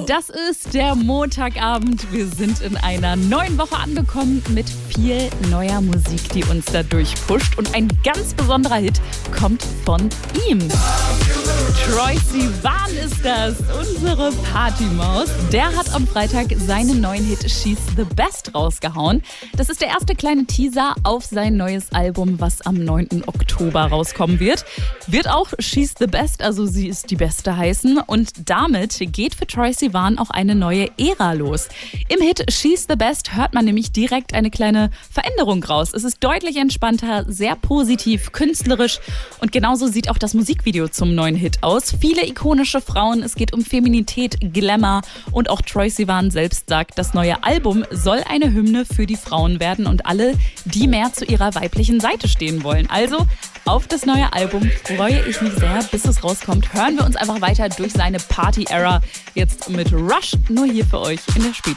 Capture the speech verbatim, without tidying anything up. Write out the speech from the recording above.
Das ist der Montagabend. Wir sind in einer neuen Woche angekommen mit viel neuer Musik, die uns da durchpusht. Und ein ganz besonderer Hit kommt von ihm. Troye Sivan ist das, unsere Partymaus. Der hat am Freitag seinen neuen Hit She's the Best rausgehauen. Das ist der erste kleine Teaser auf sein neues Album, was am neunten Oktober rauskommen wird. Wird auch She's the Best, also sie ist die Beste heißen. Und damit geht für Troye Sivan auch eine neue Ära los. Im Hit She's the Best hört man nämlich direkt eine kleine Veränderung raus. Es ist deutlich entspannter, sehr positiv, künstlerisch und genauso sieht auch das Musikvideo zum neuen Hit aus. Viele ikonische Frauen, es geht um Feminität, Glamour und auch Troye Sivan selbst sagt, das neue Album soll eine Hymne für die Frauen werden und alle, die mehr zu ihrer weiblichen Seite stehen wollen. Also auf das neue Album freue ich mich sehr, bis es rauskommt. Hören wir uns einfach weiter durch seine Party-Era jetzt mit Rush, nur hier für euch in der Spiel.